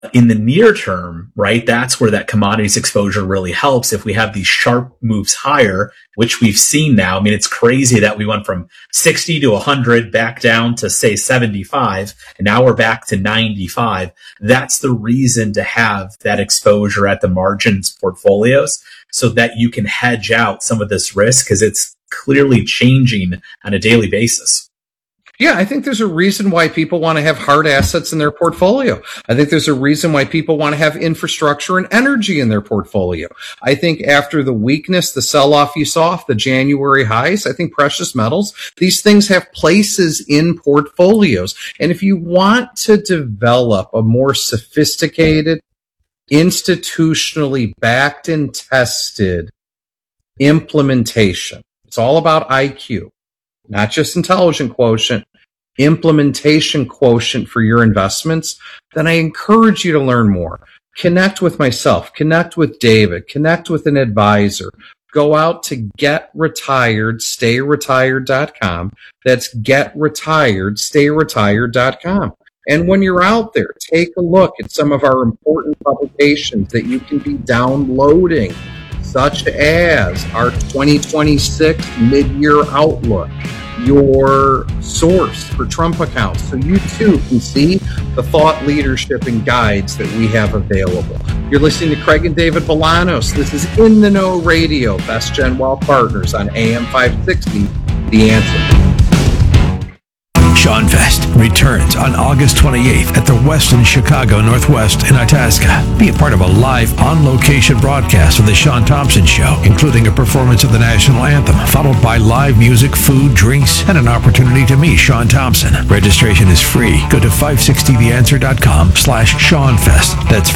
In the near term, right, that's where that commodities exposure really helps. If we have these sharp moves higher, which we've seen now, I mean, it's crazy that we went from 60 to 100 back down to say 75, and now we're back to 95. That's the reason to have that exposure at the margins portfolios so that you can hedge out some of this risk because it's clearly changing on a daily basis. Yeah, I think there's a reason why people want to have hard assets in their portfolio. I think there's a reason why people want to have infrastructure and energy in their portfolio. I think after the weakness, the sell-off you saw, the January highs, I think precious metals, these things have places in portfolios. And if you want to develop a more sophisticated, institutionally backed and tested implementation, it's all about IQ, not just intelligent quotient, implementation quotient for your investments, then I encourage you to learn more. Connect with myself, connect with David, connect with an advisor. Go out to GetRetiredStayRetired.com. That's GetRetiredStayRetired.com. And when you're out there, take a look at some of our important publications that you can be downloading, such as our 2026 mid-year outlook, your source for Trump accounts, so you too can see the thought leadership and guides that we have available. You're listening to Craig and David Bolanos. This is In the Know Radio, Best Gen Wealth Partners on AM 560, The Answer. Sean Fest returns on August 28th at the Westin Chicago Northwest in Itasca. Be a part of a live, on-location broadcast of The Sean Thompson Show, including a performance of the national anthem, followed by live music, food, drinks, and an opportunity to meet Sean Thompson. Registration is free. Go to 560theanswer.com/SeanFest. That's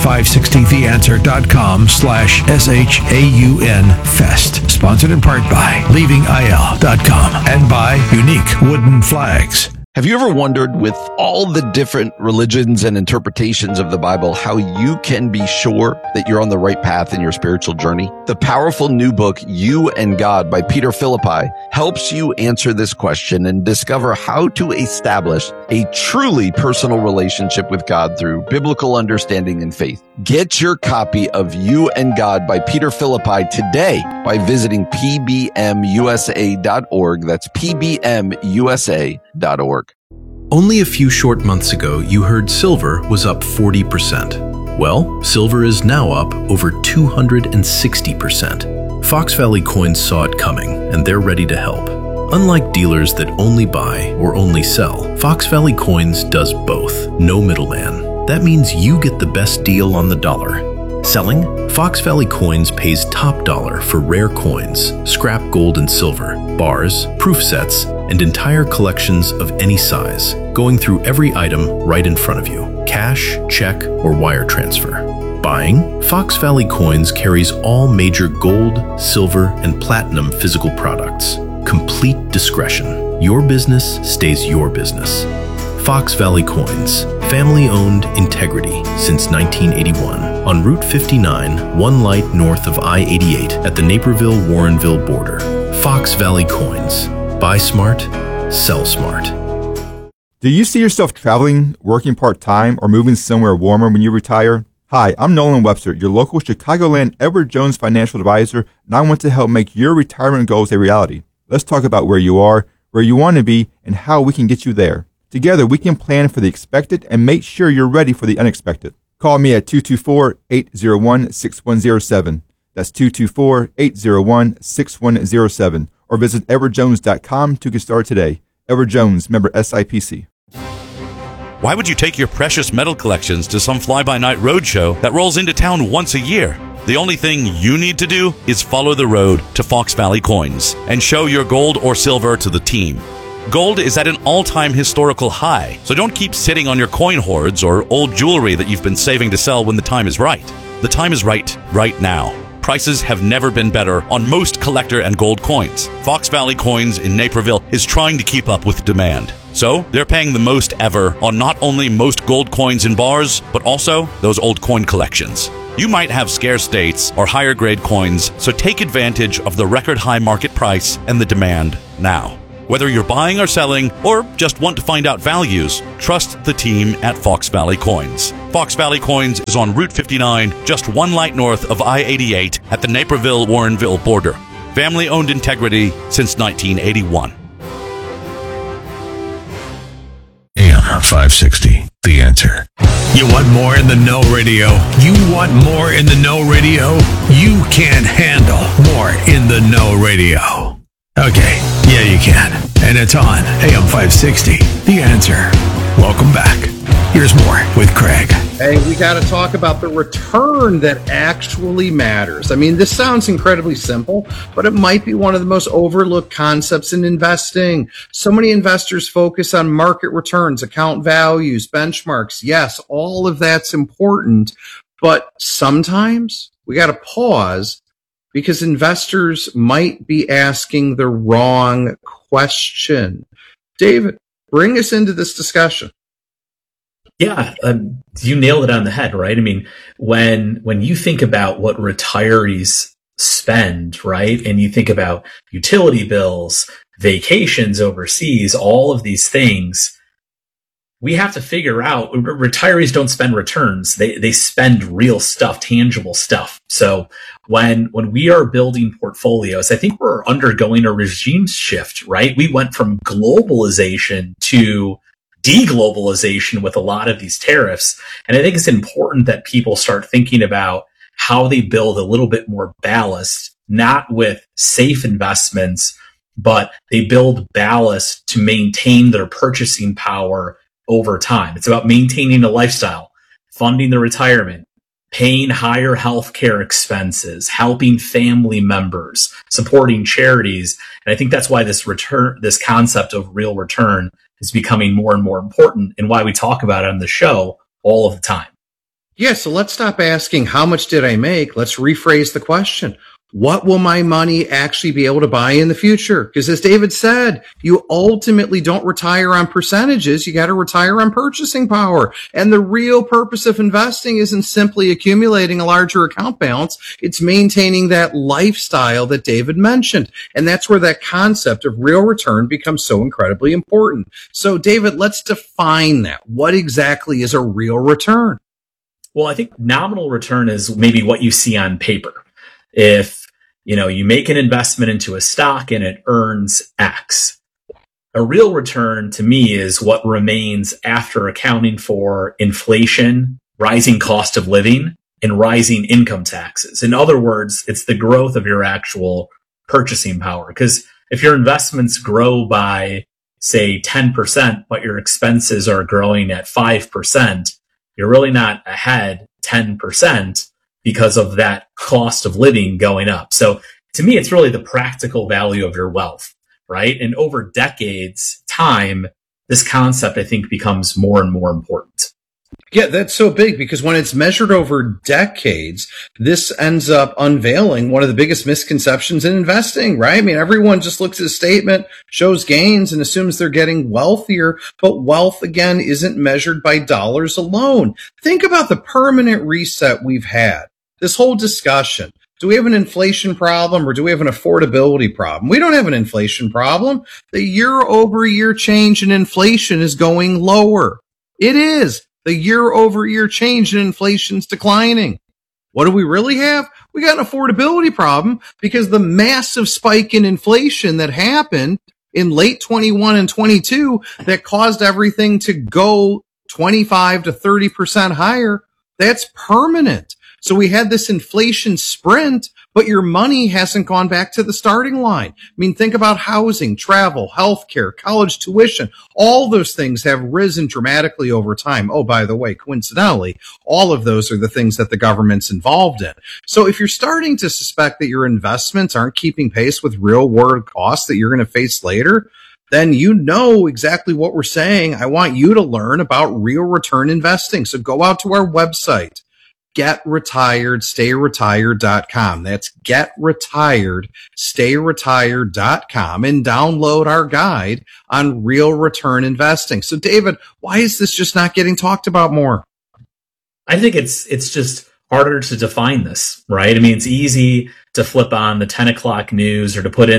560theanswer.com/SHAUN-Fest. Sponsored in part by LeavingIL.com and by Unique Wooden Flags. Have you ever wondered, with all the different religions and interpretations of the Bible, how you can be sure that you're on the right path in your spiritual journey? The powerful new book, You and God by Peter Philippi, helps you answer this question and discover how to establish a truly personal relationship with God through biblical understanding and faith. Get your copy of You and God by Peter Philippi today by visiting pbmusa.org. That's pbmusa.org. Only a few short months ago, you heard silver was up 40%. Well, silver is now up over 260%. Fox Valley Coins saw it coming, and they're ready to help. Unlike dealers that only buy or only sell, Fox Valley Coins does both. No middleman. That means you get the best deal on the dollar. Selling? Fox Valley Coins pays top dollar for rare coins, scrap gold and silver, bars, proof sets, and entire collections of any size, going through every item right in front of you. Cash, check, or wire transfer. Buying? Fox Valley Coins carries all major gold, silver, and platinum physical products. Complete discretion. Your business stays your business. Fox Valley Coins. Family-owned integrity since 1981. On Route 59, one light north of I-88 at the Naperville-Warrenville border. Fox Valley Coins. Buy smart, sell smart. Do you see yourself traveling, working part-time, or moving somewhere warmer when you retire? Hi, I'm Nolan Webster, your local Chicagoland Edward Jones financial advisor, and I want to help make your retirement goals a reality. Let's talk about where you are, where you want to be, and how we can get you there. Together, we can plan for the expected and make sure you're ready for the unexpected. Call me at 224-801-6107. That's 224-801-6107. Or visit edwardjones.com to get started today. Edward Jones, member SIPC. Why would you take your precious metal collections to some fly-by-night roadshow that rolls into town once a year? The only thing you need to do is follow the road to Fox Valley Coins and show your gold or silver to the team. Gold is at an all-time historical high, so don't keep sitting on your coin hoards or old jewelry that you've been saving to sell when the time is right. The time is right now. Prices have never been better on most collector and gold coins. Fox Valley Coins in Naperville is trying to keep up with demand. So they're paying the most ever on not only most gold coins in bars, but also those old coin collections. You might have scarce dates or higher grade coins, so take advantage of the record high market price and the demand now. Whether you're buying or selling, or just want to find out values, trust the team at Fox Valley Coins. Fox Valley Coins is on Route 59, just one light north of I-88 at the Naperville-Warrenville border. Family-owned integrity since 1981. AM 560, The Answer. You want more In the Know Radio? You want more In the Know Radio? You can't handle more In the Know Radio. Okay, yeah, you can. And it's on AM 560, The Answer. Welcome back. Here's more with Craig. Hey, we got to talk about the return that actually matters. I mean, this sounds incredibly simple, but it might be one of the most overlooked concepts in investing. So many investors focus on market returns, account values, benchmarks. Yes, all of that's important, but sometimes we got to pause because investors might be asking the wrong question. David, bring us into this discussion. Yeah, you nailed it on the head, right? I mean, when you think about what retirees spend, right, and you think about utility bills, vacations overseas, all of these things, we have to figure out, retirees don't spend returns. They spend real stuff, tangible stuff. So when we are building portfolios, I think we're undergoing a regime shift, right? We went from globalization to deglobalization with a lot of these tariffs. And I think it's important that people start thinking about how they build a little bit more ballast, not with safe investments, but they build ballast to maintain their purchasing power over time. It's about maintaining a lifestyle, funding the retirement, paying higher healthcare expenses, helping family members, supporting charities. And I think that's why this concept of real return is becoming more and more important, and why we talk about it on the show all of the time. Yeah, so let's stop asking, how much did I make? Let's rephrase the question. What will my money actually be able to buy in the future? Because as David said, you ultimately don't retire on percentages. You got to retire on purchasing power. And the real purpose of investing isn't simply accumulating a larger account balance. It's maintaining that lifestyle that David mentioned. And that's where that concept of real return becomes so incredibly important. So David, let's define that. What exactly is a real return? Well, I think nominal return is maybe what you see on paper. If, you make an investment into a stock and it earns X, a real return to me is what remains after accounting for inflation, rising cost of living, and rising income taxes. In other words, it's the growth of your actual purchasing power. Because if your investments grow by, say, 10%, but your expenses are growing at 5%, you're really not ahead 10%. Because of that cost of living going up. So to me, it's really the practical value of your wealth, right? And over decades time, this concept, I think, becomes more and more important. Yeah, that's so big because when it's measured over decades, this ends up unveiling one of the biggest misconceptions in investing, right? I mean, everyone just looks at a statement, shows gains, and assumes they're getting wealthier. But wealth, again, isn't measured by dollars alone. Think about the permanent reset we've had. This whole discussion. Do we have an inflation problem or do we have an affordability problem? We don't have an inflation problem. The year-over-year change in inflation is going lower. It is. The year-over-year change in inflation is declining. What do we really have? We got an affordability problem because the massive spike in inflation that happened in late 21 and 22 that caused everything to go 25 to 30% higher, that's permanent. So we had this inflation sprint, but your money hasn't gone back to the starting line. I mean, think about housing, travel, healthcare, college tuition. All those things have risen dramatically over time. Oh, by the way, coincidentally, all of those are the things that the government's involved in. So if you're starting to suspect that your investments aren't keeping pace with real world costs that you're going to face later, then you know exactly what we're saying. I want you to learn about real return investing. So go out to our website. GetRetiredStayRetired.com. That's GetRetiredStayRetired.com and download our guide on real return investing. So David, why is this just not getting talked about more? I think it's just harder to define this, right? I mean, it's easy to flip on the 10 o'clock news or to put in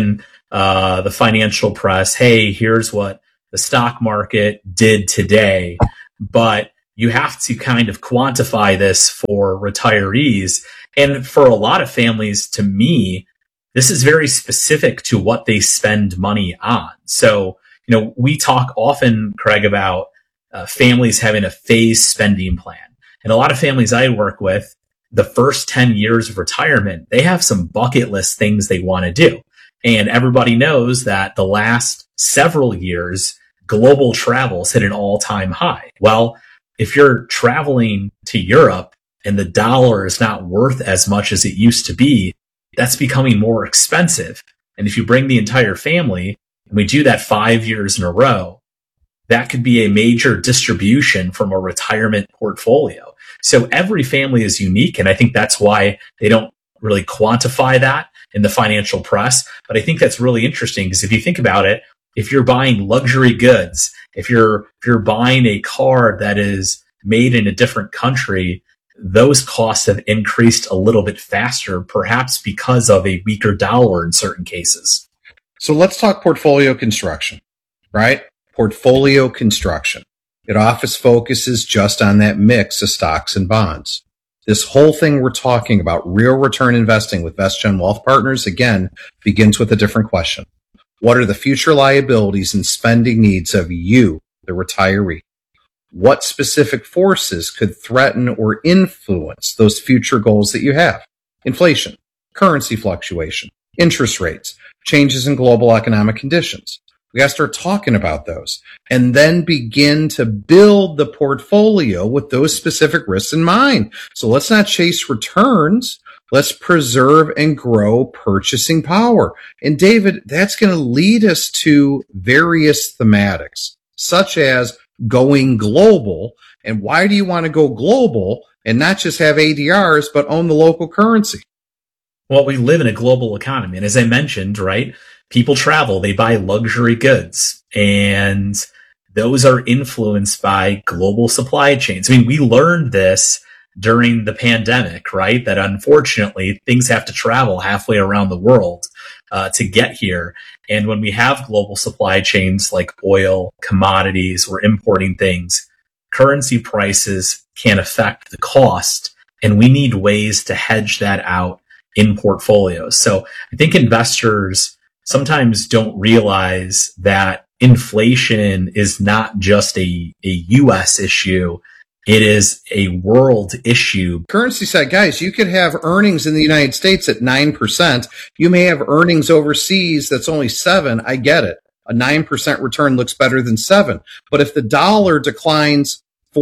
the financial press, hey, here's what the stock market did today. But you have to kind of quantify this for retirees. And for a lot of families, to me, this is very specific to what they spend money on. So, we talk often, Craig, about families having a phased spending plan. And a lot of families I work with, the first 10 years of retirement, they have some bucket list things they want to do. And everybody knows that the last several years, global travel's hit an all-time high. Well, if you're traveling to Europe and the dollar is not worth as much as it used to be, that's becoming more expensive. And if you bring the entire family, and we do that 5 years in a row, that could be a major distribution from a retirement portfolio. So every family is unique. And I think that's why they don't really quantify that in the financial press. But I think that's really interesting because if you think about it, if you're buying luxury goods, if you're buying a car that is made in a different country, those costs have increased a little bit faster, perhaps because of a weaker dollar in certain cases. So let's talk portfolio construction, right? Portfolio construction. It often focuses just on that mix of stocks and bonds. This whole thing we're talking about, real return investing with VestGen Wealth Partners, again, begins with a different question. What are the future liabilities and spending needs of you, the retiree? What specific forces could threaten or influence those future goals that you have? Inflation, currency fluctuation, interest rates, changes in global economic conditions. We got to start talking about those and then begin to build the portfolio with those specific risks in mind. So let's not chase returns. Let's preserve and grow purchasing power. And David, that's going to lead us to various thematics, such as going global. And why do you want to go global and not just have ADRs, but own the local currency? Well, we live in a global economy. And as I mentioned, right, people travel, they buy luxury goods, and those are influenced by global supply chains. I mean, we learned this during the pandemic, right? That unfortunately things have to travel halfway around the world to get here. And when we have global supply chains like oil, commodities, we're importing things, currency prices can affect the cost, and we need ways to hedge that out in portfolios. So I think investors sometimes don't realize that inflation is not just a U.S. issue. It is a world issue. Currency side, guys, you could have earnings in the United States at 9%. You may have earnings overseas that's only 7%. I get it. A 9% return looks better than 7%. But if the dollar declines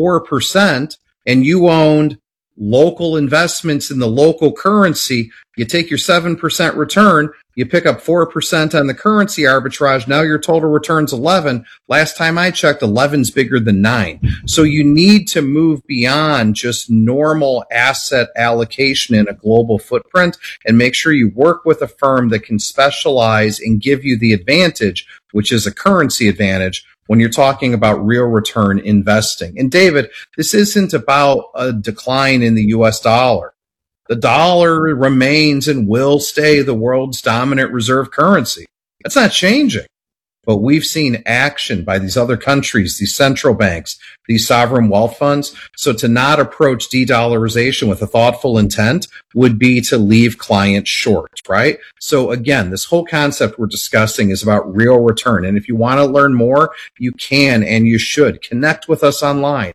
4% and you owned local investments in the local currency, you take your 7% return, you pick up 4% on the currency arbitrage. Now your total return's 11. Last time I checked, 11's bigger than 9. So you need to move beyond just normal asset allocation in a global footprint and make sure you work with a firm that can specialize and give you the advantage, which is a currency advantage, when you're talking about real return investing. And David, this isn't about a decline in the US dollar. The dollar remains and will stay the world's dominant reserve currency. That's not changing. But we've seen action by these other countries, these central banks, these sovereign wealth funds. So to not approach de-dollarization with a thoughtful intent would be to leave clients short, right? So again, this whole concept we're discussing is about real return. And if you want to learn more, you can and you should connect with us online.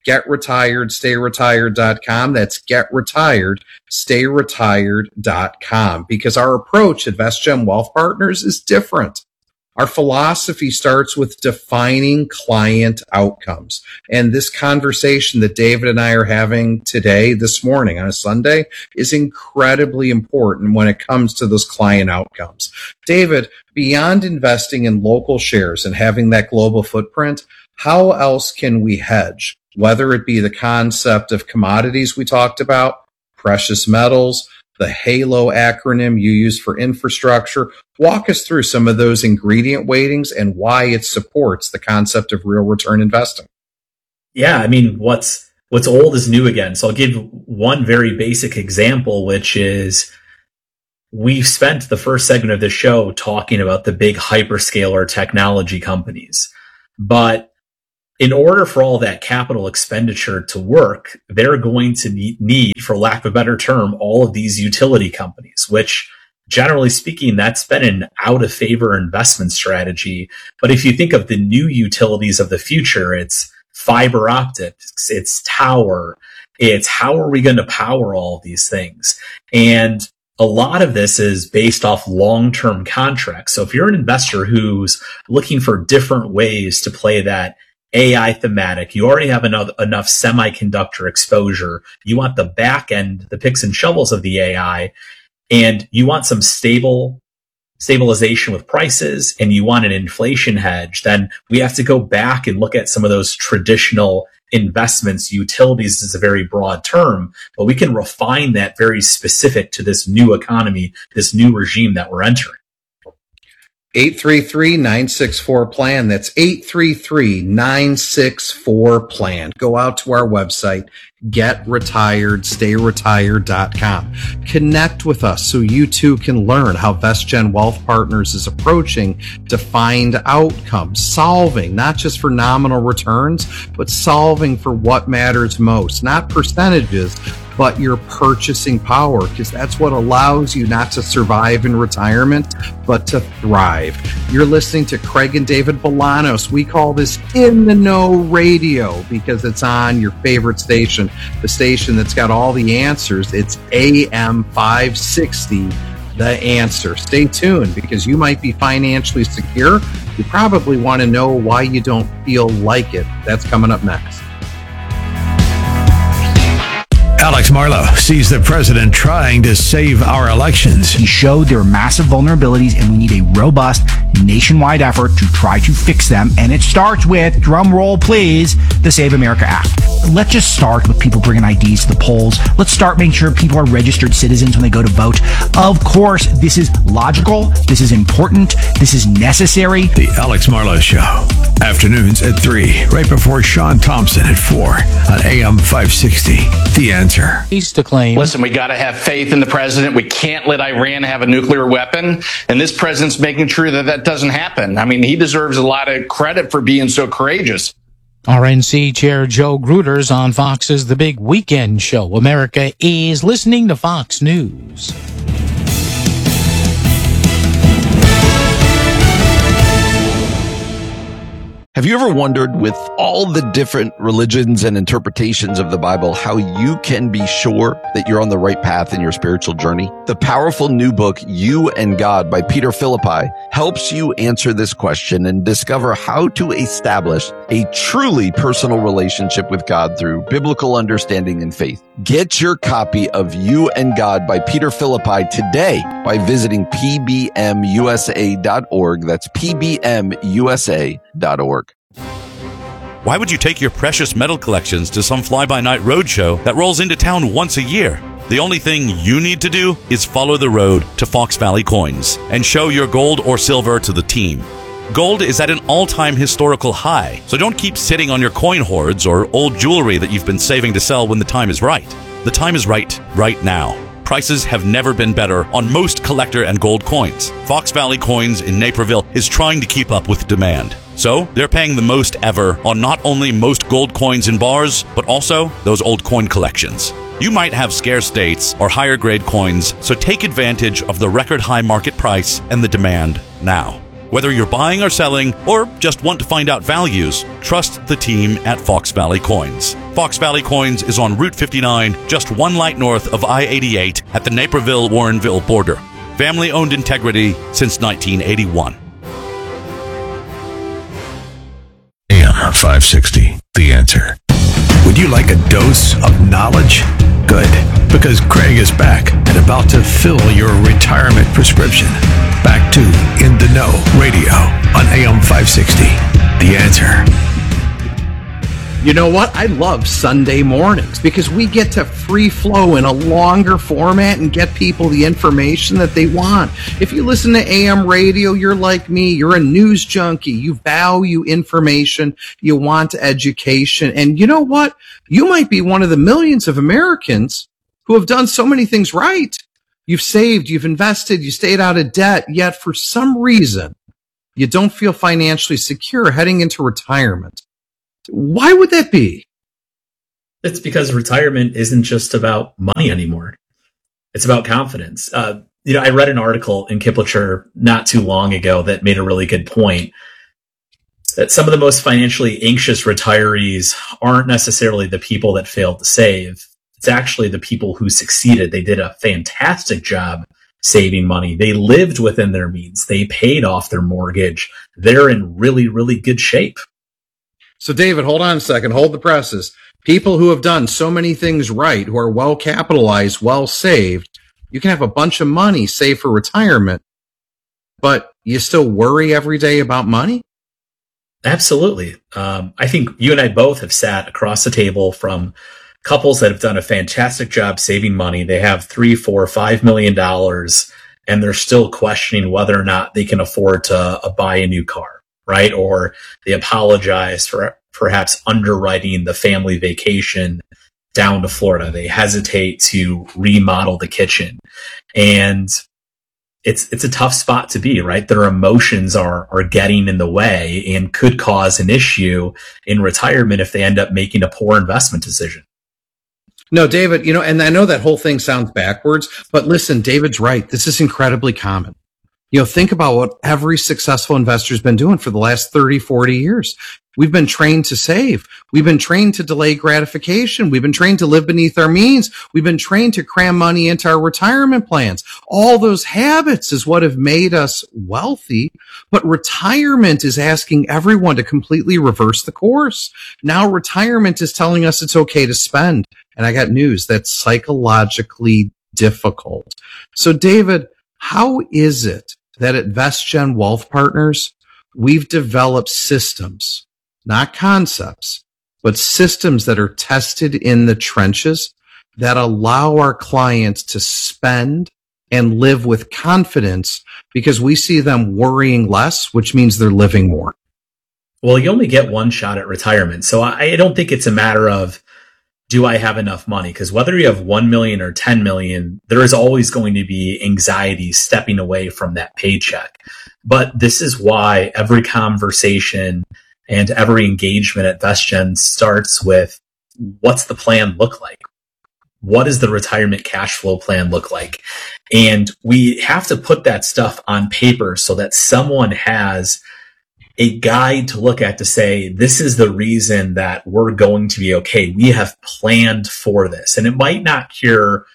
GetRetiredStayRetired.com. That's GetRetiredStayRetired.com, because our approach at VestGen Wealth Partners is different. Our philosophy starts with defining client outcomes. And this conversation that David and I are having today, this morning on a Sunday, is incredibly important when it comes to those client outcomes. David, beyond investing in local shares and having that global footprint, how else can we hedge? Whether it be the concept of commodities we talked about, precious metals, the HALO acronym you use for infrastructure. Walk us through some of those ingredient weightings and why it supports the concept of real return investing. Yeah, I mean, what's old is new again. So I'll give one very basic example, which is we've spent the first segment of the show talking about the big hyperscaler technology companies. But in order for all that capital expenditure to work, they're going to need, for lack of a better term, all of these utility companies, which generally speaking, that's been an out of favor investment strategy. But if you think of the new utilities of the future, it's fiber optics, it's tower, it's how are we going to power all of these things? And a lot of this is based off long-term contracts. So if you're an investor who's looking for different ways to play that AI thematic, you already have enough semiconductor exposure, you want the back end, the picks and shovels of the AI, and you want some stabilization with prices, and you want an inflation hedge, then we have to go back and look at some of those traditional investments. Utilities is a very broad term, but we can refine that very specific to this new economy, this new regime that we're entering. 833-964-PLAN. That's 833-964-PLAN. Go out to our website, getretiredstayretired.com. Connect with us so you too can learn how VestGen Wealth Partners is approaching defined outcomes, solving not just for nominal returns, but solving for what matters most, not percentages, but your purchasing power, because that's what allows you not to survive in retirement, but to thrive. You're listening to Craig and David Bolanos. We call this In the Know Radio because it's on your favorite station, the station that's got all the answers. It's AM 560, The Answer. Stay tuned because you might be financially secure. You probably want to know why you don't feel like it. That's coming up next. Alex Marlow sees the president trying to save our elections. He showed there are massive vulnerabilities and we need a robust nationwide effort to try to fix them. And it starts with, drum roll please, the Save America Act. Let's just start with people bringing IDs to the polls. Let's start making sure people are registered citizens when they go to vote. Of course, this is logical. This is important. This is necessary. The Alex Marlow Show. Afternoons at 3, right before Sean Thompson at 4 on AM 560. The Answer. To claim. Listen, we got to have faith in the president. We can't let Iran have a nuclear weapon. And this president's making sure that that doesn't happen. I mean, he deserves a lot of credit for being so courageous. RNC Chair Joe Gruters on Fox's The Big Weekend Show. America is listening to Fox News. Have you ever wondered, with all the different religions and interpretations of the Bible, how you can be sure that you're on the right path in your spiritual journey? The powerful new book, You and God by Peter Philippi, helps you answer this question and discover how to establish a truly personal relationship with God through biblical understanding and faith. Get your copy of You and God by Peter Philippi today by visiting pbmusa.org. That's pbmusa.org. Why would you take your precious metal collections to some fly-by-night roadshow that rolls into town once a year? The only thing you need to do is follow the road to Fox Valley Coins and show your gold or silver to the team. Gold is at an all-time historical high, so don't keep sitting on your coin hoards or old jewelry that you've been saving to sell when the time is right. The time is right now. Prices have never been better on most collector and gold coins. Fox Valley Coins in Naperville is trying to keep up with demand. So they're paying the most ever on not only most gold coins in bars, but also those old coin collections. You might have scarce dates or higher grade coins, so take advantage of the record high market price and the demand now. Whether you're buying or selling, or just want to find out values, trust the team at Fox Valley Coins. Fox Valley Coins is on Route 59, just one light north of I-88 at the Naperville-Warrenville border. Family-owned integrity since 1981. AM 560, The Answer. Would you like a dose of knowledge? Good, because Craig is back and about to fill your retirement prescription. Back to In the Know Radio on AM 560, The Answer. You know what? I love Sunday mornings because we get to free flow in a longer format and get people the information that they want. If you listen to AM radio, you're like me. You're a news junkie. You value information. You want education. And you know what? You might be one of the millions of Americans who have done so many things right. You've saved, you've invested, you stayed out of debt, yet for some reason, you don't feel financially secure heading into retirement. Why would that be? It's because retirement isn't just about money anymore. It's about confidence. I read an article in Kiplinger not too long ago that made a really good point that some of the most financially anxious retirees aren't necessarily the people that failed to save. It's actually the people who succeeded. They did a fantastic job saving money. They lived within their means. They paid off their mortgage. They're in really, really good shape. So, David, hold on a second. Hold the presses. People who have done so many things right, who are well capitalized, well saved, you can have a bunch of money saved for retirement, but you still worry every day about money? Absolutely. I think you and I both have sat across the table from couples that have done a fantastic job saving money. They have $3, $4, $5 million, and they're still questioning whether or not they can afford to buy a new car, right? Or they apologize for perhaps underwriting the family vacation down to Florida. They hesitate to remodel the kitchen. And it's a tough spot to be, right? Their emotions are getting in the way and could cause an issue in retirement if they end up making a poor investment decision. No, David, and I know that whole thing sounds backwards, but listen, David's right. This is incredibly common. Think about what every successful investor's been doing for the last 30, 40 years. We've been trained to save. We've been trained to delay gratification. We've been trained to live beneath our means. We've been trained to cram money into our retirement plans. All those habits is what have made us wealthy. But retirement is asking everyone to completely reverse the course. Now retirement is telling us it's okay to spend. And I got news, that's psychologically difficult. So David, how is it that at VestGen Wealth Partners, we've developed systems, not concepts, but systems that are tested in the trenches that allow our clients to spend and live with confidence because we see them worrying less, which means they're living more? Well, you only get one shot at retirement. So I don't think it's a matter of, do I have enough money? Because whether you have 1 million or 10 million, there is always going to be anxiety stepping away from that paycheck. But this is why every conversation and every engagement at VestGen starts with, what's the plan look like? What does the retirement cash flow plan look like? And we have to put that stuff on paper so that someone has a guide to look at to say, this is the reason that we're going to be okay. We have planned for this. And it might not cure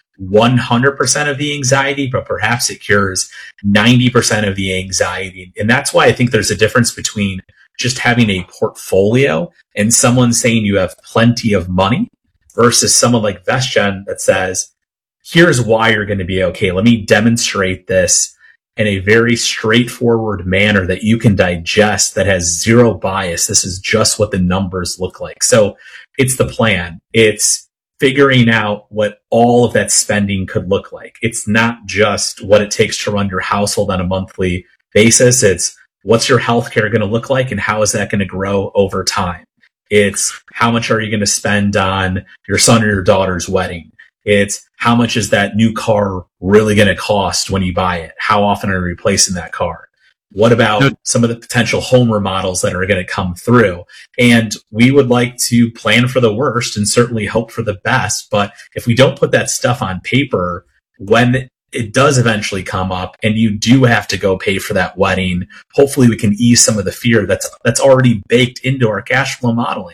100% of the anxiety, but perhaps it cures 90% of the anxiety. And that's why I think there's a difference between just having a portfolio and someone saying you have plenty of money versus someone like VestGen that says, here's why you're going to be okay. Let me demonstrate this in a very straightforward manner that you can digest, that has zero bias. This is just what the numbers look like. So it's the plan. It's figuring out what all of that spending could look like. It's not just what it takes to run your household on a monthly basis. It's what's your healthcare going to look like and how is that going to grow over time? It's how much are you going to spend on your son or your daughter's wedding? It's how much is that new car really going to cost when you buy it? How often are you replacing that car? What about some of the potential home remodels that are going to come through? And we would like to plan for the worst and certainly hope for the best. But if we don't put that stuff on paper, when it does eventually come up and you do have to go pay for that wedding, hopefully we can ease some of the fear that's already baked into our cash flow modeling.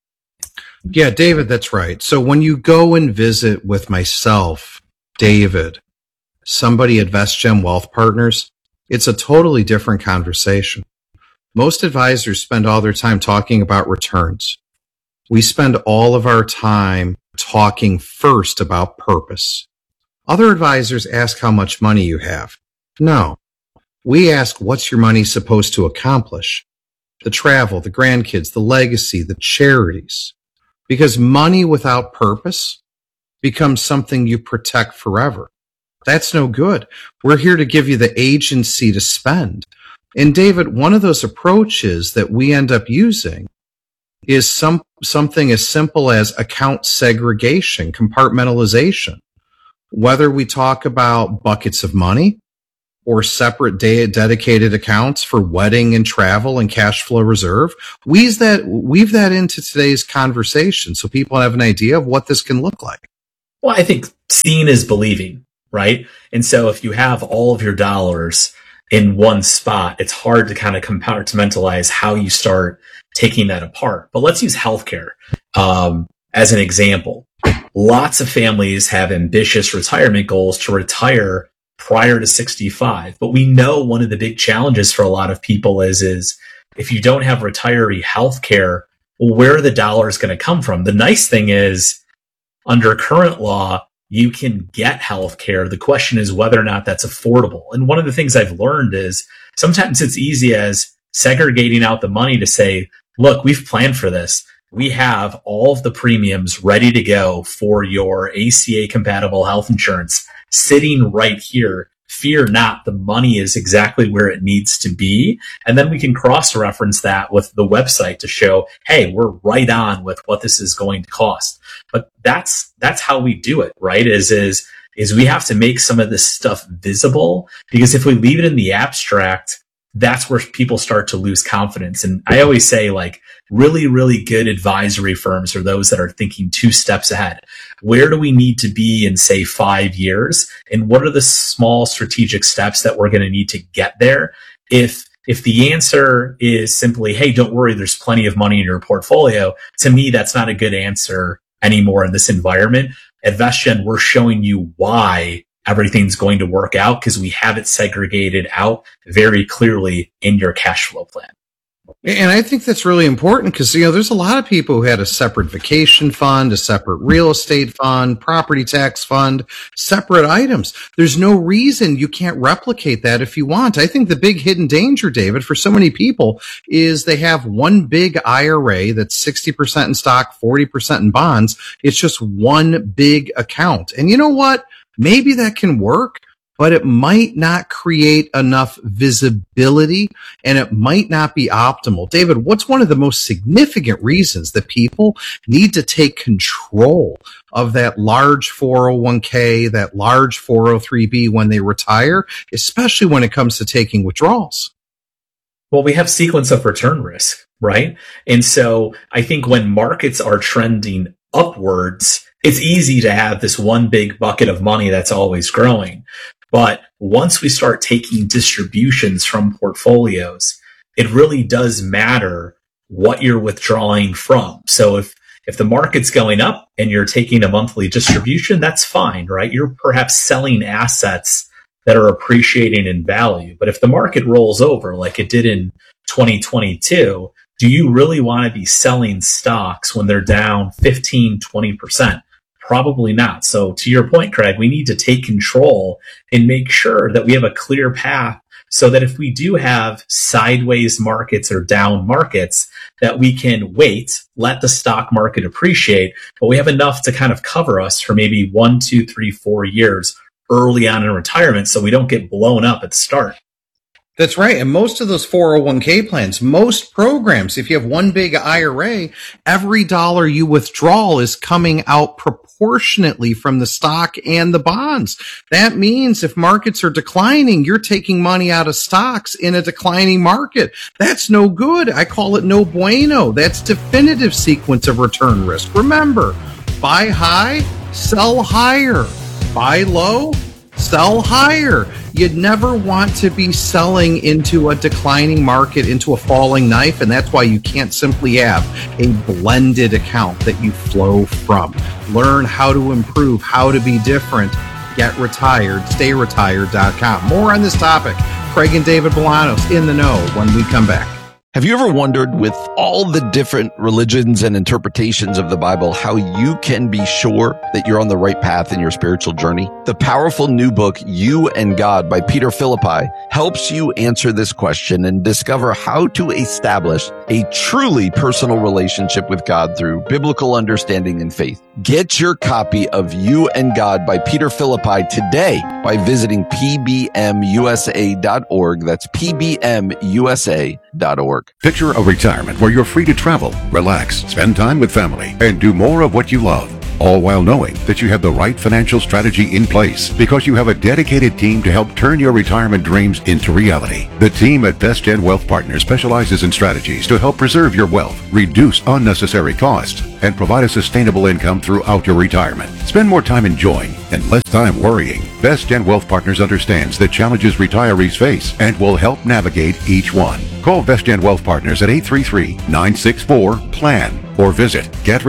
Yeah, David, that's right. So when you go and visit with myself, David, somebody at VestGen Wealth Partners, it's a totally different conversation. Most advisors spend all their time talking about returns. We spend all of our time talking first about purpose. Other advisors ask how much money you have. No, we ask what's your money supposed to accomplish? The travel, the grandkids, the legacy, the charities. Because money without purpose becomes something you protect forever. That's no good. We're here to give you the agency to spend. And David, one of those approaches that we end up using is something as simple as account segregation, compartmentalization. whether we talk about buckets of money or separate dedicated accounts for wedding and travel and cash flow reserve, weave that into today's conversation so people have an idea of what this can look like. Well, I think seeing is believing, right? And so if you have all of your dollars in one spot, it's hard to kind of compartmentalize how you start taking that apart. But let's use healthcare as an example. Lots of families have ambitious retirement goals to retire prior to 65. But we know one of the big challenges for a lot of people is if you don't have retiree healthcare, well, where are the dollars going to come from? The nice thing is, under current law, you can get healthcare. The question is whether or not that's affordable. And one of the things I've learned is sometimes it's easy as segregating out the money to say, look, we've planned for this. We have all of the premiums ready to go for your ACA compatible health insurance sitting right here. Fear not, the money is exactly where it needs to be. And then we can cross-reference that with the website to show, hey, we're right on with what this is going to cost. But that's how we do it, right? Is we have to make some of this stuff visible, because if we leave it in the abstract, that's where people start to lose confidence. And I always say, like, really, really good advisory firms are those that are thinking 2 steps ahead. Where do we need to be in, say, 5 years? And what are the small strategic steps that we're going to need to get there? If the answer is simply, hey, don't worry, there's plenty of money in your portfolio, to me, that's not a good answer anymore in this environment. At VestGen, we're showing you why everything's going to work out, because we have it segregated out very clearly in your cash flow plan. And I think that's really important because, there's a lot of people who had a separate vacation fund, a separate real estate fund, property tax fund, separate items. There's no reason you can't replicate that if you want. I think the big hidden danger, David, for so many people is they have one big IRA that's 60% in stock, 40% in bonds. It's just one big account. And you know what? Maybe that can work, but it might not create enough visibility and it might not be optimal. David, what's one of the most significant reasons that people need to take control of that large 401k, that large 403b when they retire, especially when it comes to taking withdrawals? Well, we have sequence of return risk, right? And so I think when markets are trending upwards, it's easy to have this one big bucket of money that's always growing. But once we start taking distributions from portfolios, it really does matter what you're withdrawing from. So if the market's going up and you're taking a monthly distribution, that's fine, right? You're perhaps selling assets that are appreciating in value. But if the market rolls over like it did in 2022, do you really want to be selling stocks when they're down 15, 20%? Probably not. So to your point, Craig, we need to take control and make sure that we have a clear path so that if we do have sideways markets or down markets, that we can wait, let the stock market appreciate, but we have enough to kind of cover us for maybe 1, 2, 3, 4 years early on in retirement so we don't get blown up at the start. That's right. And most of those 401k plans, most programs, if you have one big IRA, every dollar you withdraw is coming out proportionately from the stock and the bonds. That means if markets are declining, you're taking money out of stocks in a declining market. That's no good. I call it no bueno. That's definitive sequence of return risk. Remember, buy high, sell higher. Buy low, sell higher. You'd never want to be selling into a declining market, into a falling knife, and that's why you can't simply have a blended account that you flow from. Learn how to improve, how to be different. Get retired, stayretired.com. More on this topic. Craig and David Bolanos in the know when we come back. Have you ever wondered, with all the different religions and interpretations of the Bible, how you can be sure that you're on the right path in your spiritual journey? The powerful new book, You and God by Peter Philippi, helps you answer this question and discover how to establish a truly personal relationship with God through biblical understanding and faith. Get your copy of You and God by Peter Philippi today by visiting pbmusa.org. That's pbmusa.org. Picture a retirement where you're free to travel, relax, spend time with family, and do more of what you love, all while knowing that you have the right financial strategy in place because you have a dedicated team to help turn your retirement dreams into reality. The team at Best Gen Wealth Partners specializes in strategies to help preserve your wealth, reduce unnecessary costs, and provide a sustainable income throughout your retirement. Spend more time enjoying and less time worrying. Best Gen Wealth Partners understands the challenges retirees face and will help navigate each one. Call Best Gen Wealth Partners at 833-964-PLAN or visit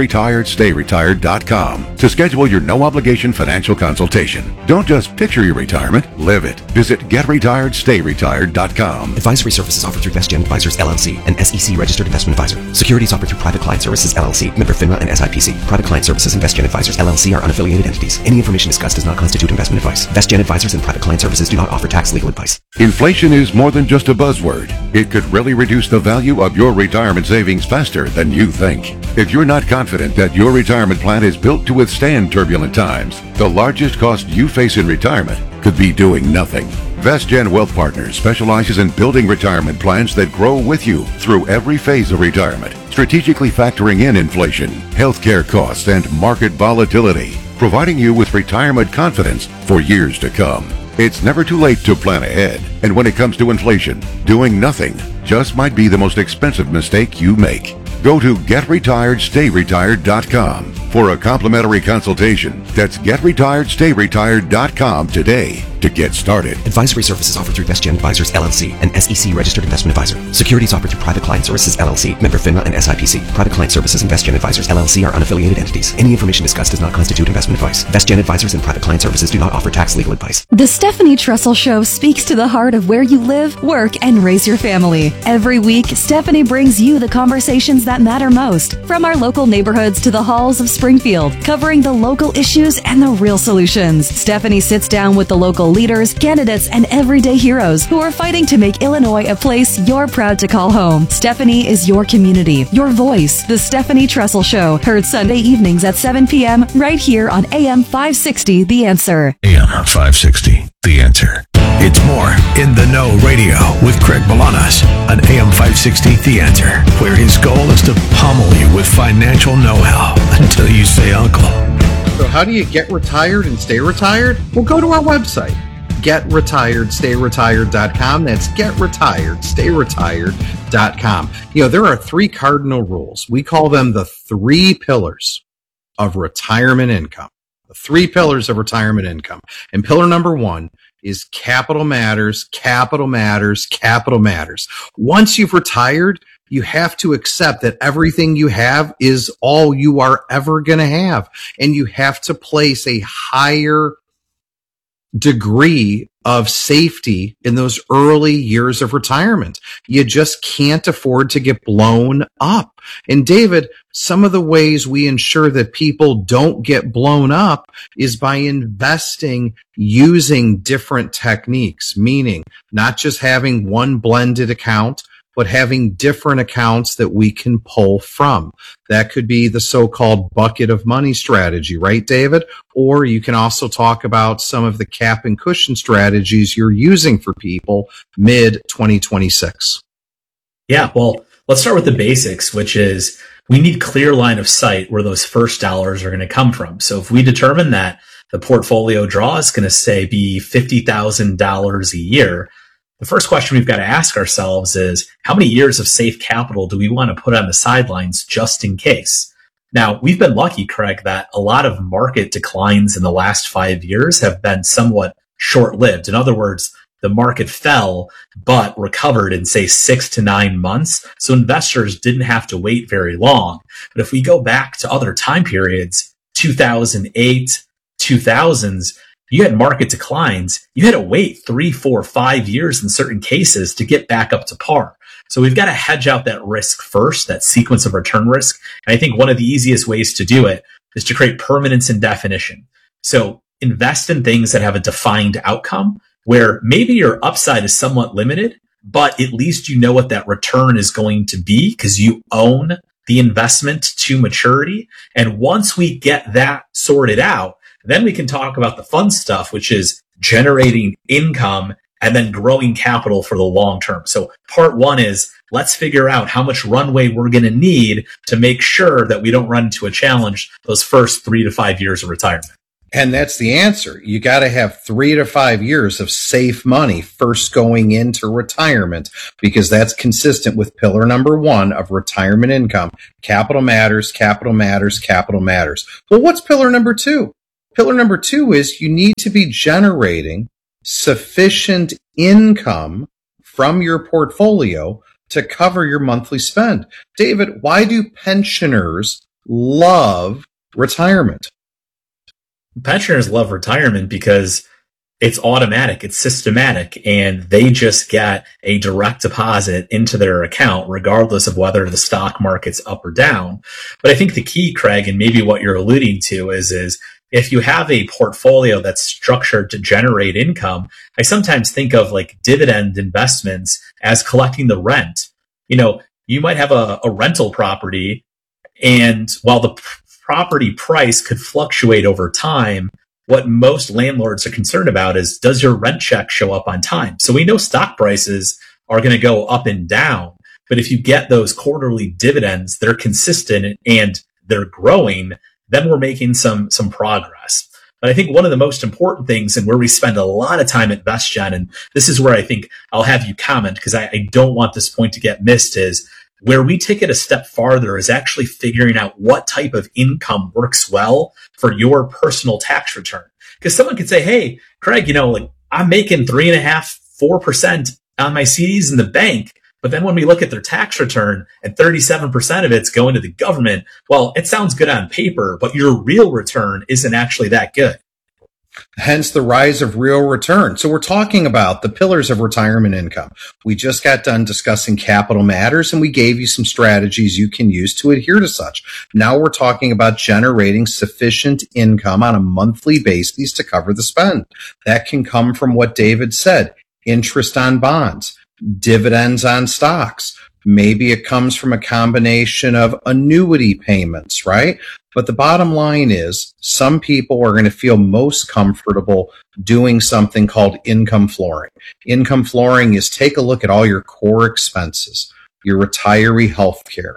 GetRetiredStayRetired.com to schedule your no-obligation financial consultation. Don't just picture your retirement, live it. Visit GetRetiredStayRetired.com. Advisory services offered through Best Gen Advisors, LLC, an SEC registered investment advisor. Securities offered through Private Client Services, LLC, member FINRA and SIPC. Private Client Services and Best Gen Advisors, LLC are unaffiliated entities. Any information discussed does not constitute investment advice. Best Gen Advisors and Private Client Services do not offer tax legal advice. Inflation is more than just a buzzword. It could really reduce the value of your retirement savings faster than you think. If you're not confident that your retirement plan is built to withstand turbulent times, the largest cost you face in retirement could be doing nothing. Best Gen Wealth Partners specializes in building retirement plans that grow with you through every phase of retirement, strategically factoring in inflation, healthcare costs, and market volatility, providing you with retirement confidence for years to come. It's never too late to plan ahead. And when it comes to inflation, doing nothing just might be the most expensive mistake you make. Go to GetRetiredStayRetired.com for a complimentary consultation. That's GetRetiredStayRetired.com today to get started. Advisory services offered through Best Gen Advisors, LLC, an SEC registered investment advisor. Securities offered through Private Client Services, LLC, member FINRA and SIPC. Private Client Services and Best Gen Advisors, LLC are unaffiliated entities. Any information discussed does not constitute investment advice. Best Gen Advisors and Private Client Services do not offer tax legal advice. The Stephanie Trussell Show speaks to the heart of where you live, work, and raise your family. Every week, Stephanie brings you the conversations that matter most, from our local neighborhoods to the halls of Springfield, covering the local issues and the real solutions. Stephanie sits down with the local leaders, candidates, and everyday heroes who are fighting to make Illinois a place you're proud to call home. Stephanie is your community, your voice. The Stephanie Trussell Show, heard Sunday evenings at 7 p.m. right here on AM 560, The Answer. AM 560, The Answer. It's more In the Know Radio with Craig Balanas on AM 560, The Answer, where his goal is to pummel you with financial know-how until you say uncle. So how do you get retired and stay retired? Well, go to our website, GetRetiredStayRetired.com. That's GetRetiredStayRetired.com. You know, there are 3 cardinal rules. We call them the 3 pillars of retirement income. The 3 pillars of retirement income. And pillar number 1 is capital matters, capital matters, capital matters. Once you've retired, you have to accept that everything you have is all you are ever going to have. And you have to place a higher degree of safety in those early years of retirement. You just can't afford to get blown up. And David, some of the ways we ensure that people don't get blown up is by investing using different techniques, meaning not just having one blended account, but having different accounts that we can pull from. That could be the so-called bucket of money strategy, right, David? Or you can also talk about some of the cap and cushion strategies you're using for people mid-2026. Yeah, well, let's start with the basics, which is we need clear line of sight where those first dollars are going to come from. So if we determine that the portfolio draw is going to, say, be $50,000 a year, the first question we've got to ask ourselves is, how many years of safe capital do we want to put on the sidelines just in case? Now, we've been lucky, Craig, that a lot of market declines in the last 5 years have been somewhat short-lived. In other words, the market fell, but recovered in, say, 6 to 9 months. So investors didn't have to wait very long. But if we go back to other time periods, 2008, 2000s, you had market declines. You had to wait 3, 4, 5 years in certain cases to get back up to par. So we've got to hedge out that risk first, that sequence of return risk. And I think one of the easiest ways to do it is to create permanence and definition. So invest in things that have a defined outcome where maybe your upside is somewhat limited, but at least you know what that return is going to be because you own the investment to maturity. And once we get that sorted out, then we can talk about the fun stuff, which is generating income and then growing capital for the long term. So part one is let's figure out how much runway we're going to need to make sure that we don't run into a challenge those first 3 to 5 years of retirement. And that's the answer. You got to have 3 to 5 years of safe money first going into retirement, because that's consistent with pillar number 1 of retirement income. Capital matters, capital matters, capital matters. Well, what's pillar number 2? Pillar number 2 is you need to be generating sufficient income from your portfolio to cover your monthly spend. David, why do pensioners love retirement? Pensioners love retirement because it's automatic, it's systematic, and they just get a direct deposit into their account regardless of whether the stock market's up or down. But I think the key, Craig, and maybe what you're alluding to is if you have a portfolio that's structured to generate income, I sometimes think of like dividend investments as collecting the rent. You know, you might have a rental property, and while the property price could fluctuate over time, what most landlords are concerned about is, does your rent check show up on time? So we know stock prices are going to go up and down, but if you get those quarterly dividends, they're consistent and they're growing, then we're making some progress. But I think one of the most important things, and where we spend a lot of time at VestGen, and this is where I think I'll have you comment because I don't want this point to get missed, is where we take it a step farther is actually figuring out what type of income works well for your personal tax return. Because someone could say, hey, Craig, you know, like I'm making 3.5%, 4% on my CDs in the bank. But then when we look at their tax return and 37% of it's going to the government, well, it sounds good on paper, but your real return isn't actually that good. Hence the rise of real return. So we're talking about the pillars of retirement income. We just got done discussing capital matters, and we gave you some strategies you can use to adhere to such. Now we're talking about generating sufficient income on a monthly basis to cover the spend. That can come from what David said, interest on bonds, dividends on stocks. Maybe it comes from a combination of annuity payments, right? But the bottom line is some people are going to feel most comfortable doing something called income flooring. Income flooring is take a look at all your core expenses, your retiree health care,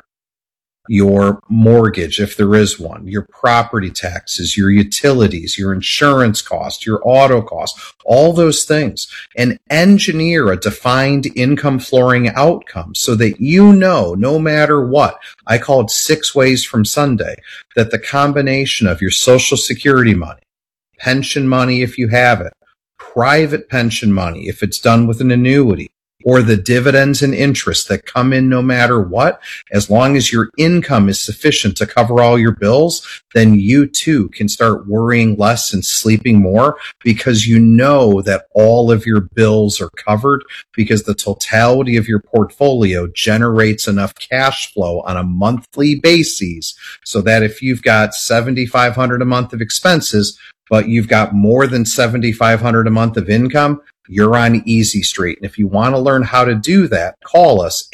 your mortgage, if there is one, your property taxes, your utilities, your insurance cost, your auto cost, all those things, and engineer a defined income flooring outcome so that you know, no matter what, I call it 6 ways from Sunday, that the combination of your Social Security money, pension money if you have it, private pension money if it's done with an annuity, or the dividends and interest that come in no matter what, as long as your income is sufficient to cover all your bills, then you too can start worrying less and sleeping more because you know that all of your bills are covered because the totality of your portfolio generates enough cash flow on a monthly basis so that if you've got $7,500 a month of expenses, but you've got more than $7,500 a month of income, you're on Easy Street. And if you want to learn how to do that, call us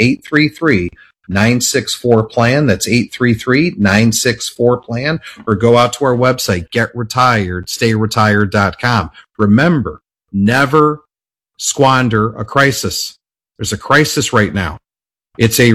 833-964-PLAN. That's 833-964-PLAN. Or go out to our website, getretired.stayretired.com. Remember, never squander a crisis. There's a crisis right now. It's a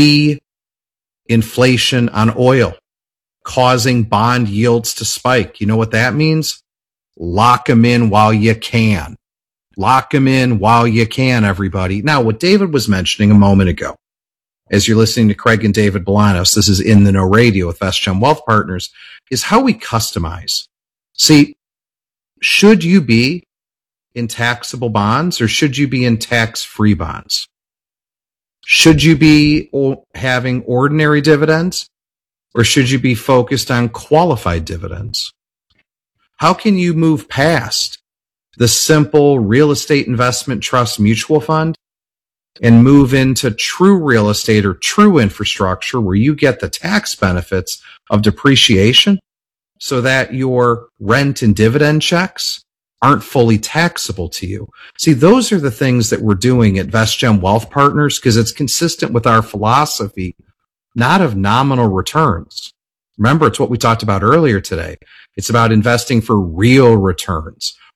re-inflation on oil, causing bond yields to spike. You know what that means? Lock them in while you can. Lock them in while you can, everybody. Now, what David was mentioning a moment ago, as you're listening to Craig and David Bolanos, this is In the Know Radio with VestGen Wealth Partners, is how we customize. See, should you be in taxable bonds or should you be in tax-free bonds? Should you be having ordinary dividends or should you be focused on qualified dividends? How can you move past the simple real estate investment trust mutual fund and move into true real estate or true infrastructure where you get the tax benefits of depreciation so that your rent and dividend checks aren't fully taxable to you? See, those are the things that we're doing at VestGen Wealth Partners because it's consistent with our philosophy, not of nominal returns. Remember, it's what we talked about earlier today. It's about investing for real returns.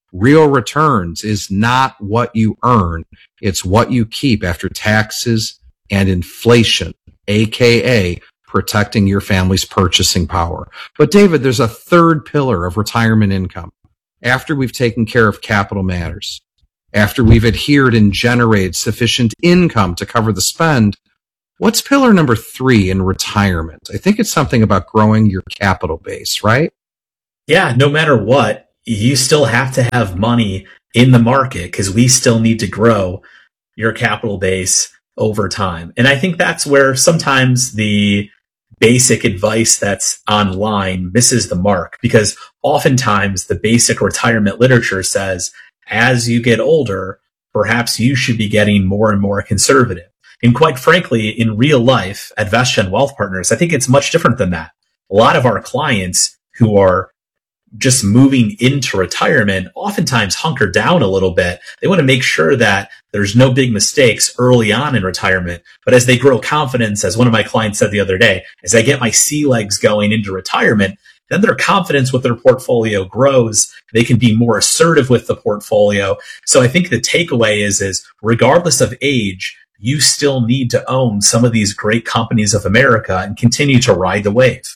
Real returns is not what you earn. It's what you keep after taxes and inflation, aka protecting your family's purchasing power. But David, there's a third pillar of retirement income. After we've taken care of capital matters, after we've adhered and generated sufficient income to cover the spend, what's pillar number 3 in retirement? I think it's something about growing your capital base, right? Yeah, no matter what, you still have to have money in the market because we still need to grow your capital base over time. And I think that's where sometimes the basic advice that's online misses the mark, because oftentimes the basic retirement literature says, as you get older, perhaps you should be getting more and more conservative. And quite frankly, in real life at VestGen Wealth Partners, I think it's much different than that. A lot of our clients who are just moving into retirement oftentimes hunker down a little bit. They want to make sure that there's no big mistakes early on in retirement. But as they grow confidence, as one of my clients said the other day, as I get my sea legs going into retirement, then their confidence with their portfolio grows. They can be more assertive with the portfolio. So I think the takeaway is regardless of age, you still need to own some of these great companies of America and continue to ride the wave.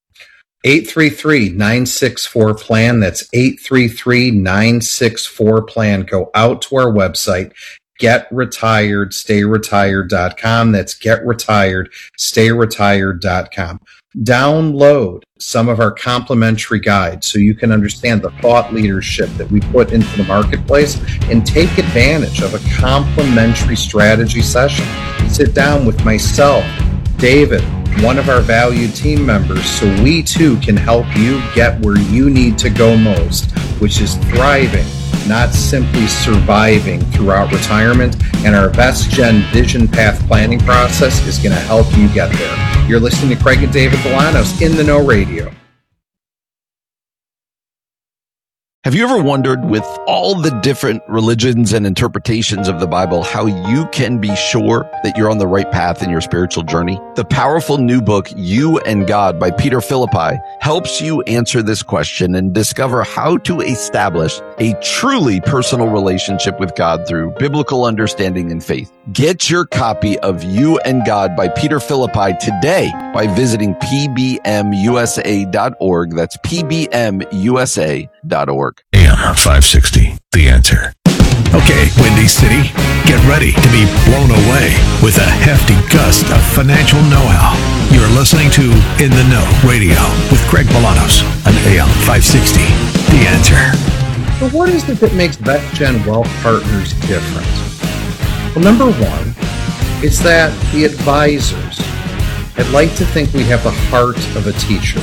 833-964-PLAN. That's 833-964-PLAN. Go out to our website, getretiredstayretired.com. That's getretiredstayretired.com. Download some of our complimentary guides so you can understand the thought leadership that we put into the marketplace and take advantage of a complimentary strategy session. Sit down with myself, David, one of our valued team members, so we too can help you get where you need to go most, which is thriving, not simply surviving throughout retirement. And our VestGen Vision Path planning process is going to help you get there. You're listening to Craig and David Bolanos in the Know Radio. Have you ever wondered, with all the different religions and interpretations of the Bible, how you can be sure that you're on the right path in your spiritual journey? The powerful new book, You and God by Peter Philippi, helps you answer this question and discover how to establish a truly personal relationship with God through biblical understanding and faith. Get your copy of You and God by Peter Philippi today by visiting pbmusa.org. That's pbmusa.org. AM 560, The Answer. Okay, Windy City, get ready to be blown away with a hefty gust of financial know-how. You're listening to In the Know Radio with Craig Bolanos on AM 560, The Answer. So what is it that makes VestGen Wealth Partners different? Well, number one, it's that the advisors, I'd like to think we have the heart of a teacher,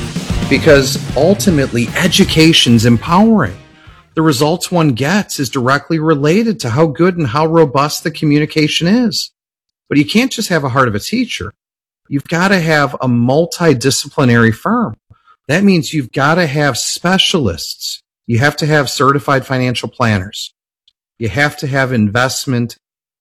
because ultimately education's empowering. The results one gets is directly related to how good and how robust the communication is. But you can't just have a heart of a teacher. You've got to have a multidisciplinary firm. That means you've got to have specialists. You have to have certified financial planners. You have to have investment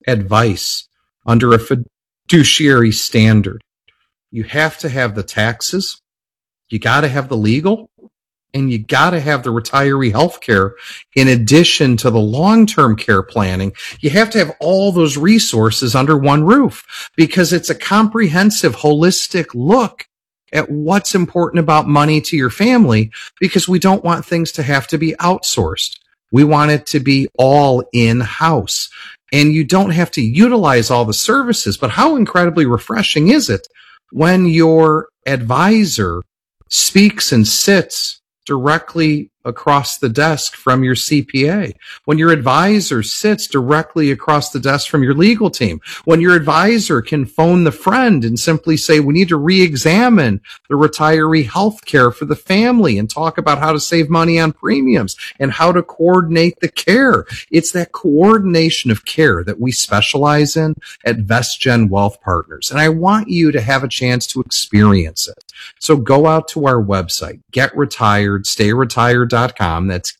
advice under a fiduciary standard. You have to have the taxes. You got to have the legal, and you got to have the retiree health care in addition to the long-term care planning. You have to have all those resources under one roof because it's a comprehensive, holistic look at what's important about money to your family, because we don't want things to have to be outsourced. We want it to be all in-house. And you don't have to utilize all the services, but how incredibly refreshing is it when your advisor speaks and sits directly across the desk from your CPA, when your advisor sits directly across the desk from your legal team, when your advisor can phone the friend and simply say, we need to re-examine the retiree health care for the family and talk about how to save money on premiums and how to coordinate the care. It's that coordination of care that we specialize in at VestGen Wealth Partners. And I want you to have a chance to experience it. So go out to our website, getretiredstayretired.com. That's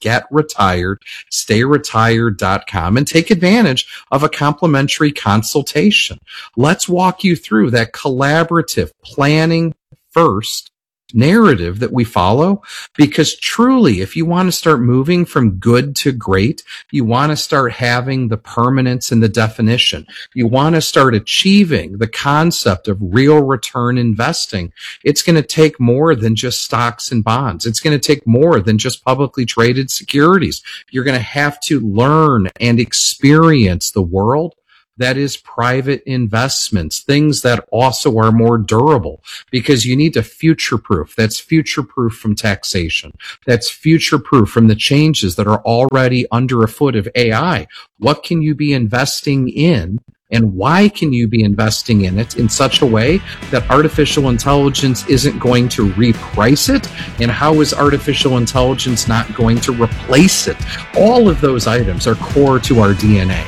getretiredstayretired.com, and take advantage of a complimentary consultation. Let's walk you through that collaborative planning first narrative that we follow, because truly, if you want to start moving from good to great, you want to start having the permanence and the definition. You want to start achieving the concept of real return investing. It's going to take more than just stocks and bonds. It's going to take more than just publicly traded securities. You're going to have to learn and experience the world that is private investments, things that also are more durable, because you need to future-proof. That's future-proof from taxation. That's future-proof from the changes that are already under afoot of AI. What can you be investing in, and why can you be investing in it in such a way that artificial intelligence isn't going to reprice it? And how is artificial intelligence not going to replace it? All of those items are core to our DNA.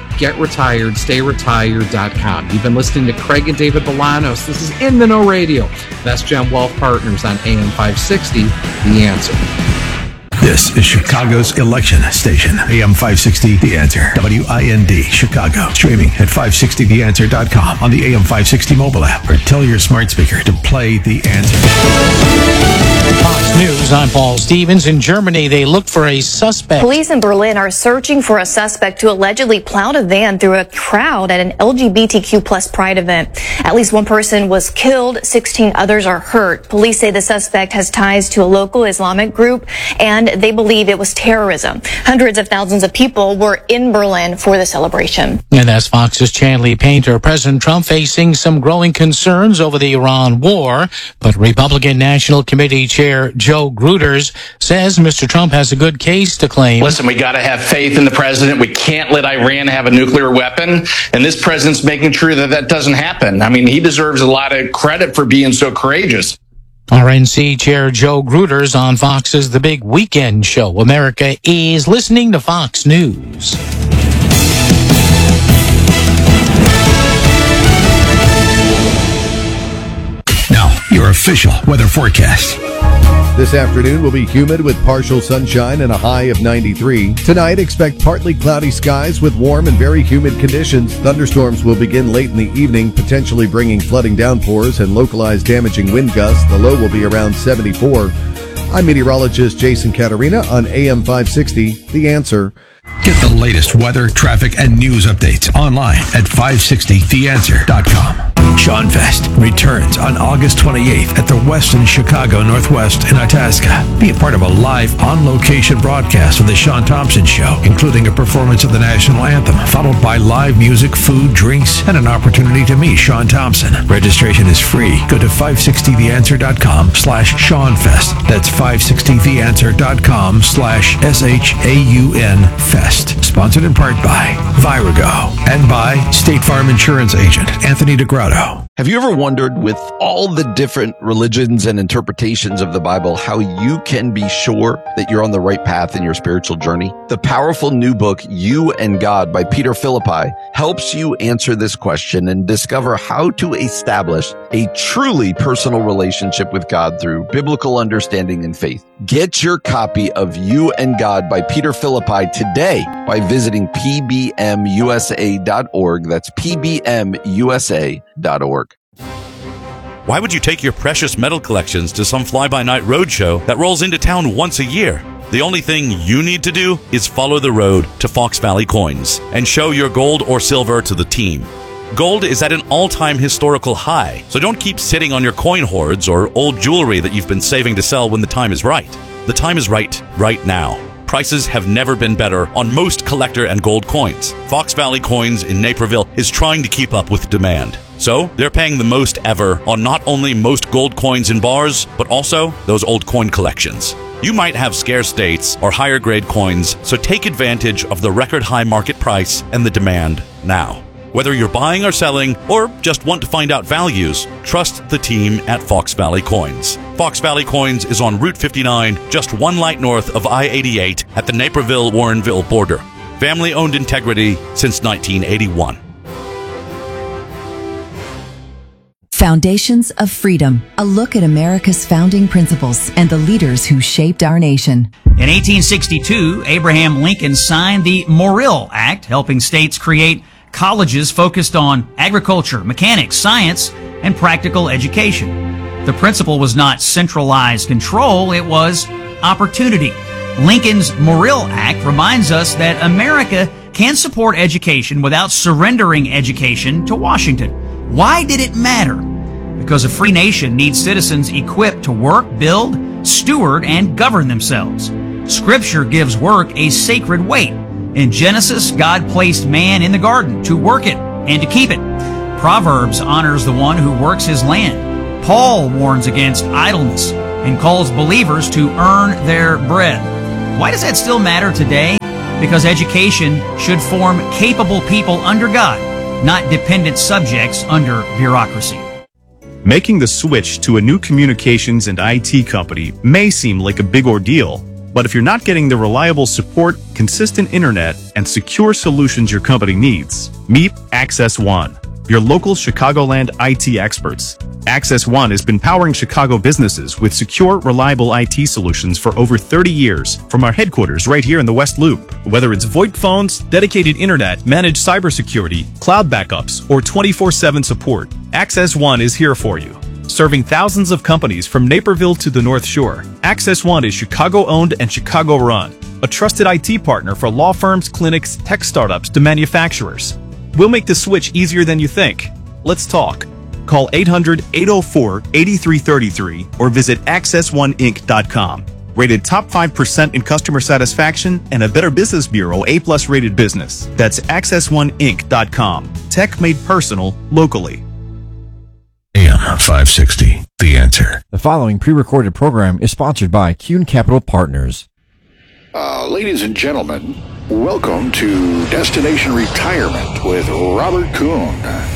GetRetiredStayRetired.com. You've been listening to Craig and David Bolanos. This is In the Know Radio. Best Gem Wealth Partners on AM 560, The Answer. This is Chicago's election station. AM 560, The Answer. WIND, Chicago. Streaming at 560theanswer.com on the AM 560 mobile app, or tell your smart speaker to play The Answer. Fox News, I'm Paul Stevens. In Germany, they looked for a suspect. Police in Berlin are searching for a suspect who allegedly plowed a van through a crowd at an LGBTQ plus pride event. At least one person was killed, 16 others are hurt. Police say the suspect has ties to a local Islamic group, and they believe it was terrorism. Hundreds of thousands of people were in Berlin for the celebration. And that's Fox's Chanley Painter. President Trump facing some growing concerns over the Iran war, but Republican National Committee Chair Joe Gruters says Mr. Trump has a good case to claim. Listen, we got to have faith in the president. We can't let Iran have a nuclear weapon. And this president's making sure that that doesn't happen. I mean, he deserves a lot of credit for being so courageous. RNC Chair Joe Gruters on Fox's The Big Weekend Show. America is listening to Fox News. Now, your official weather forecast. This afternoon will be humid with partial sunshine and a high of 93. Tonight, expect partly cloudy skies with warm and very humid conditions. Thunderstorms will begin late in the evening, potentially bringing flooding downpours and localized damaging wind gusts. The low will be around 74. I'm meteorologist Jason Caterina on AM 560, The Answer. Get the latest weather, traffic, and news updates online at 560theanswer.com. Sean Fest returns on August 28th at the Westin Chicago Northwest in Itasca. Be a part of a live, on-location broadcast of The Sean Thompson Show, including a performance of the national anthem, followed by live music, food, drinks, and an opportunity to meet Sean Thompson. Registration is free. Go to 560theanswer.com/SeanFest. That's 560theanswer.com/SHAUN Fest. Sponsored in part by Virago and by State Farm Insurance Agent Anthony DeGrotto. Have you ever wondered, with all the different religions and interpretations of the Bible, how you can be sure that you're on the right path in your spiritual journey? The powerful new book, You and God by Peter Philippi, helps you answer this question and discover how to establish a truly personal relationship with God through biblical understanding and faith. Get your copy of You and God by Peter Philippi today by visiting pbmusa.org. That's pbmusa.org. Why would you take your precious metal collections to some fly-by-night roadshow that rolls into town once a year? The only thing you need to do is follow the road to Fox Valley Coins and show your gold or silver to the team. Gold is at an all-time historical high, so don't keep sitting on your coin hoards or old jewelry that you've been saving to sell when the time is right. The time is right now. Prices have never been better on most collector and gold coins. Fox Valley Coins in Naperville is trying to keep up with demand. So they're paying the most ever on not only most gold coins in bars, but also those old coin collections. You might have scarce dates or higher grade coins, so take advantage of the record high market price and the demand now. Whether you're buying or selling, or just want to find out values, trust the team at Fox Valley Coins. Fox Valley Coins is on Route 59, just one light north of I-88 at the Naperville-Warrenville border. Family-owned integrity since 1981. Foundations of Freedom, a look at America's founding principles and the leaders who shaped our nation. In 1862, Abraham Lincoln signed the Morrill Act, helping states create colleges focused on agriculture, mechanics, science, and practical education. The principle was not centralized control, it was opportunity. Lincoln's Morrill Act reminds us that America can support education without surrendering education to Washington. Why did it matter? Because a free nation needs citizens equipped to work, build, steward, and govern themselves. Scripture gives work a sacred weight. In Genesis, God placed man in the garden to work it and to keep it. Proverbs honors the one who works his land. Paul warns against idleness and calls believers to earn their bread. Why does that still matter today? Because education should form capable people under God, not dependent subjects under bureaucracy. Making the switch to a new communications and IT company may seem like a big ordeal, but if you're not getting the reliable support, consistent internet, and secure solutions your company needs, meet Access One, your local Chicagoland IT experts. Access One has been powering Chicago businesses with secure, reliable IT solutions for over 30 years from our headquarters right here in the West Loop. Whether it's VoIP phones, dedicated internet, managed cybersecurity, cloud backups, or 24/7 support, Access One is here for you. Serving thousands of companies from Naperville to the North Shore, Access One is Chicago-owned and Chicago-run, a trusted IT partner for law firms, clinics, tech startups to manufacturers. We'll make the switch easier than you think. Let's talk. Call 800-804-8333 or visit accessoneinc.com. Rated top 5% in customer satisfaction and a Better Business Bureau A+ rated business. That's accessoneinc.com. Tech made personal locally. AM 560, The Answer. The following pre-recorded program is sponsored by Kuhn Capital Partners. Ladies and gentlemen, welcome to Destination Retirement with Robert Kuhn.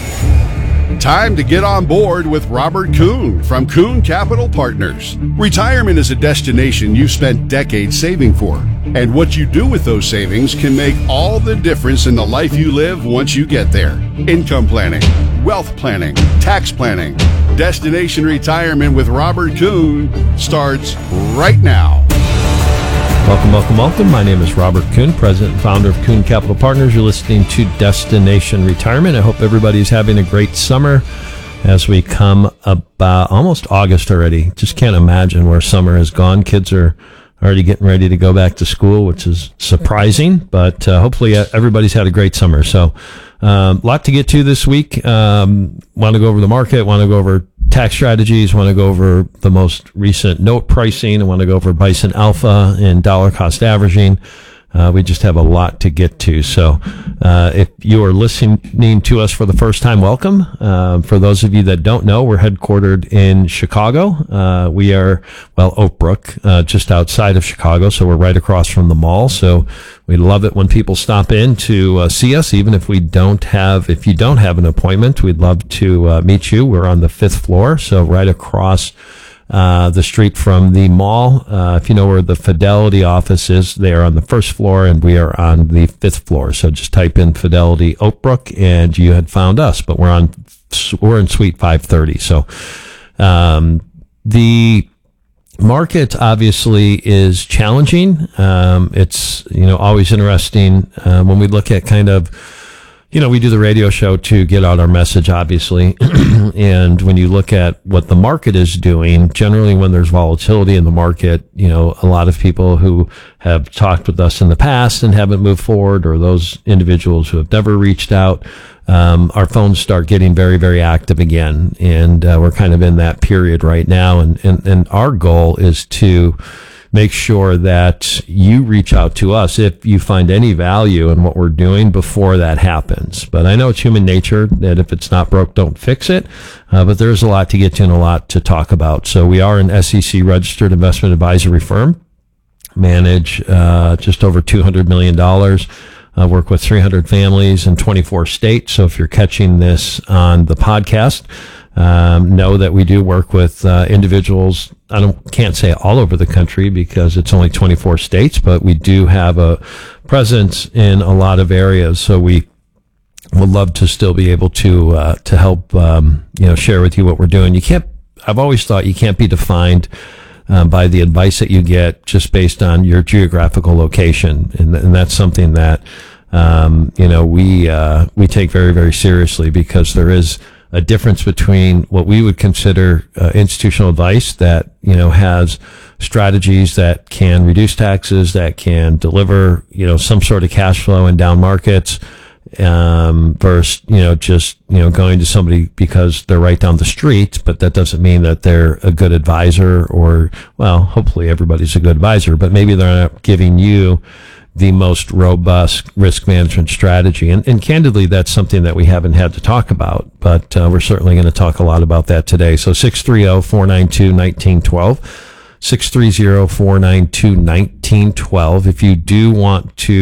Time to get on board with Robert Kuhn from Kuhn Capital Partners. Retirement is a destination you've spent decades saving for, and what you do with those savings can make all the difference in the life you live once you get there. Income planning, wealth planning, tax planning. Destination Retirement with Robert Kuhn starts right now. Welcome, welcome, welcome. My name is Robert Kuhn, President and Founder of Kuhn Capital Partners. You're listening to Destination Retirement. I hope everybody's having a great summer as we come about almost August already. Just can't imagine where summer has gone. Kids are already getting ready to go back to school, which is surprising, but hopefully everybody's had a great summer. So a lot to get to this week. Want to go over the market, want to go over tax strategies, want to go over the most recent note pricing, I want to go over Bison Alpha and dollar cost averaging. We just have a lot to get to. So if you are listening to us for the first time, welcome. For those of you that don't know, we're headquartered in Chicago. We are, Oak Brook, just outside of Chicago, so we're right across from the mall. So we love it when people stop in to see us, even if if you don't have an appointment. We'd love to meet you. We're on the 5th floor, so right across the street from the mall. If you know where the Fidelity office is, they are on the 1st floor and we are on the 5th floor. So just type in Fidelity Oak Brook and you had found us, but we're in suite 530. So, the market obviously is challenging. It's, always interesting, when we look at kind of, we do the radio show to get out our message, obviously. And when you look at what the market is doing, generally when there's volatility in the market, a lot of people who have talked with us in the past and haven't moved forward, or those individuals who have never reached out, our phones start getting very, very active again. And we're kind of in that period right now. And our goal is to make sure that you reach out to us if you find any value in what we're doing before that happens. But I know it's human nature that if it's not broke, don't fix it. But there's a lot to get to and a lot to talk about. So we are an SEC registered investment advisory firm, manage just over $200 million. Work with 300 families in 24 states. So if you're catching this on the podcast, know that we do work with individuals. Can't say all over the country because it's only 24 states, but we do have a presence in a lot of areas. So we would love to still be able to help, share with you what we're doing. I've always thought you can't be defined by the advice that you get just based on your geographical location. And that's something that, we take very, very seriously, because there is a difference between what we would consider institutional advice that, has strategies that can reduce taxes, that can deliver, some sort of cash flow in down markets, versus, going to somebody because they're right down the street, but that doesn't mean that they're a good advisor or, well, hopefully everybody's a good advisor, but maybe they're not giving you the most robust risk management strategy. And candidly, that's something that we haven't had to talk about, but we're certainly going to talk a lot about that today. So 630-492-1912, 630-492-1912. If you do want to